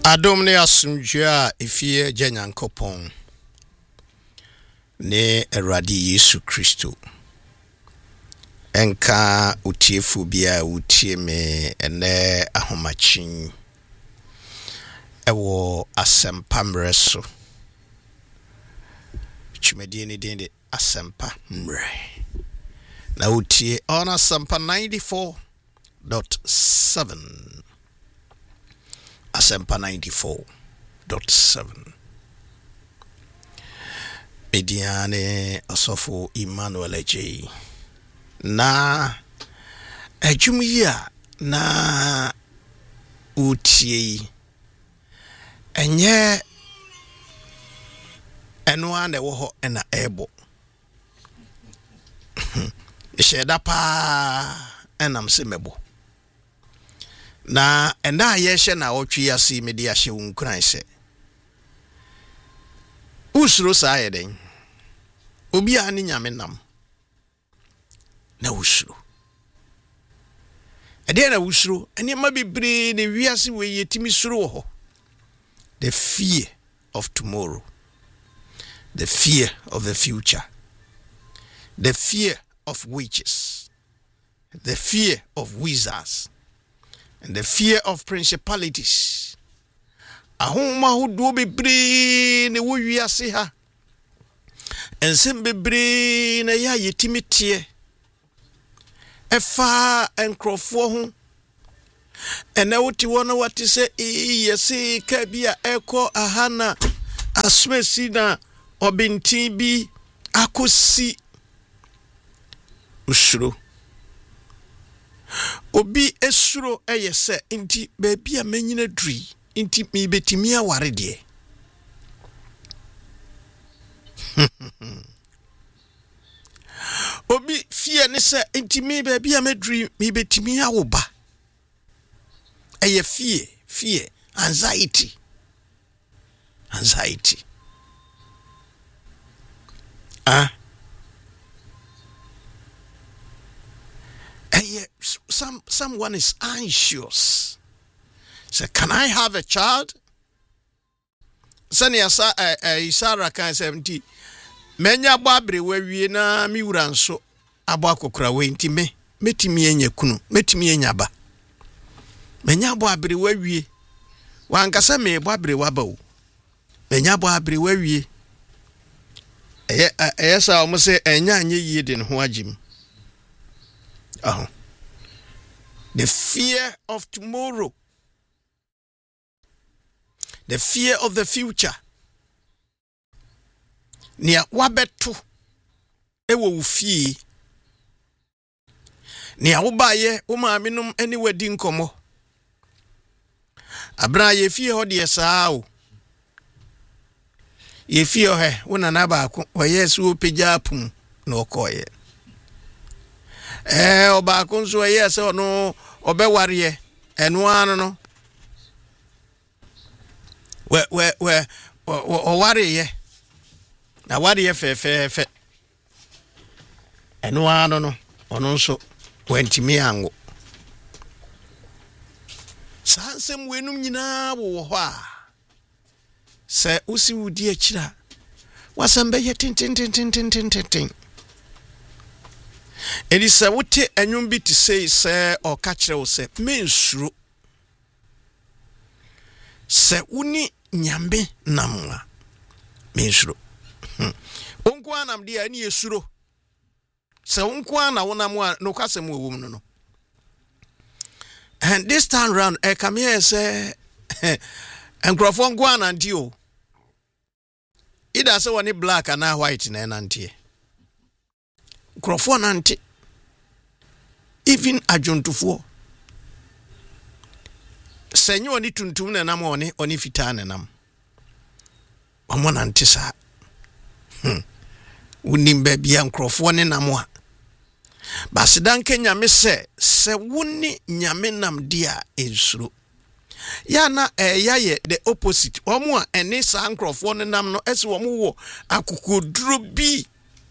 Adom ne asumdua efie Janyankopon ne Eradi Yesu Kristo enka utiefu bia utie me ene ahomachin ewo asempa mreso chumedie ni dende asempa mre na utie on asempa 94.7 Asempa 94.7 Mediane Osofo Emmanuel J. Na ejumia na utie enye enwa na wo ena ebo sheda pa enam se mebo na enda yeshe na otwi ase mede ahye wonkuran se usuro saayeden obi ani nyame nam na usuro ede na usuro eni ma bebre ne wiase we yetimi suro ho the fear of tomorrow, the fear of the future, the fear of witches, the fear of wizards, and the fear of principalities. Ahoma hudu bebre ne wo wiase ha. Ensem bebre na ya yetimitie. Efa enkrofo ho. Ene woti wona wati se yesi ka bia eko ahana aswesi na obintin bi akosi usuro. Obi esuro eyese inti baby a menyina dri inti mi betimi aware de Obi fie ne se inti mi baby a medri mi betimi awoba eye fear anxiety someone is anxious. So can I have a child? Sani asa Isara kan 70. Menya babre wawie na mi wura nso abo akokora we nti metimi enya kunu, metimi enya ba. Menya babre wawie. Wankasa me babre waba o. Menya babre wawie. Sa omo se enya anye yie de ne ho agim. The fear of tomorrow, the fear of the future. Nia wabetu ewo ufie. Nia ubaye umaminum eni wedi nkomo. Abra ye fie ho de saa. Ye fie he una na ba ko yesu opegya apum na okoye. Oba kunso yese ono obeware enu anu no we ware ye na ware ye fe enu anu no ono nso wentimi ango sansem wenum nyina wo ho a se usi wudi akira wasambe ye tin Elisa wote enwum bi ti say o ka kire wo se mensuro se uni nyambe namwa mensuro onko anam dia ani esuro se onko ana wonam no kwasem wo no and this time round come here say enkrofo onko ananti o ida se woni black and white na nantie Krofo nante even ajontufo senyo oni tuntum na nam oni fita na nam omo nante sa unim bia nkrofo ne nam a basidan kenya me se woni nyame nam dia ensuro ya na yaye the opposite omo a ene sa nkrofo ne nam no ese omo wo akokoduro bi.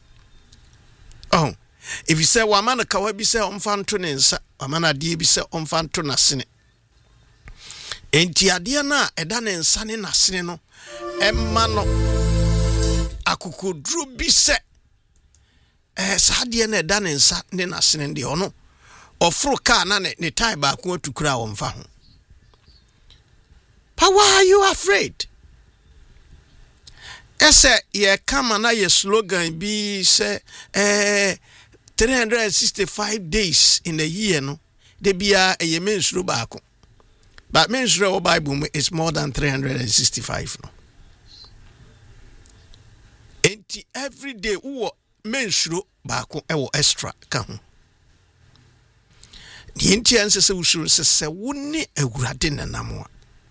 If you say wamana kawabi say omfanto nensa wamana die bi say omfanto nasene enti ade na eda ne nsa ne nasene no emma no akokoduro bi se saade na eda ne nsa ne nasene de ono ofro ka na ne tie ba ko atukura wo mfa ho. But why are you afraid? Ese ye kama na ye slogan bi say 365 days in a year no de bia ye mensuro baako. But mensuro Bible is more than 365 no. Enti every day wo mensuro baako ewo extra ka ho. Di enti anse se usuro se woni awurade nanamo.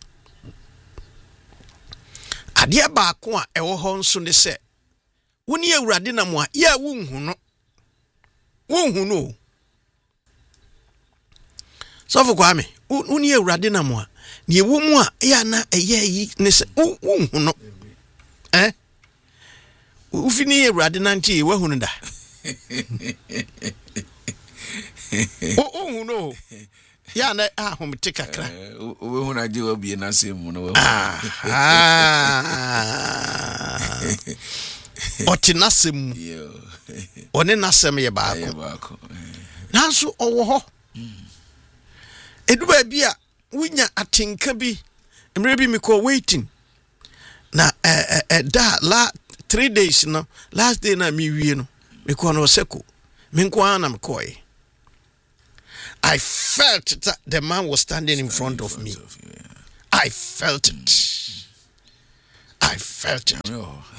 Adia baako a ewo ho nso ne se woni awurade namo a ya wonhu no. Wonhu no. So for Kwame, woni awurade namo a ne ewo mu a ya na eye yi ne se wonhu no. Ufini awurade nanti wahunu da. Wonhu no. Ya na ahomte kakra. We huna ji obi na semu no. Oti nasem. One nasem ye baako. Nanso owo ho. Eduba bia wunya atenka bi. Emre bi me call waiting. Na la 3 days no. Last day na mi wie no. Me call no seko. Me nko ana me call. I felt that the man was standing in front of me. I felt it. I felt it.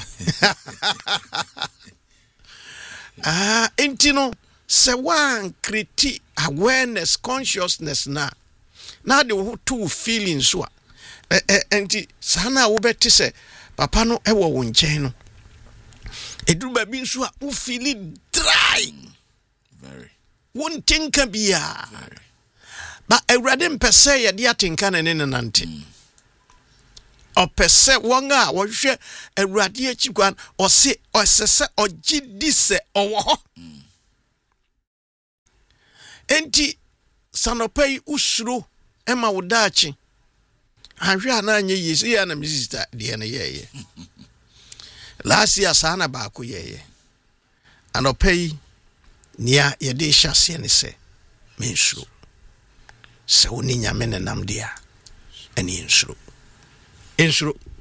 Intino, se one critique awareness, consciousness na. Now the two feelings wa. Enti sana ubeti se papa no ewo wonche no. Edu babi nso a u feel dry. Very. Won tinka bia. Ba awurade mpese ye de atinka ne nante. Opese wonga wo hwe awurade akikwan ose osese ogidi se owo ho. Enti sanopai usuro ema wodachi. Ahwe ananye yesu ya na misista de na yeye. Last year sana ba ko yeye. Anopai nia yede hyase ne se mensuro se woni nyame ne nam dia eni ensuro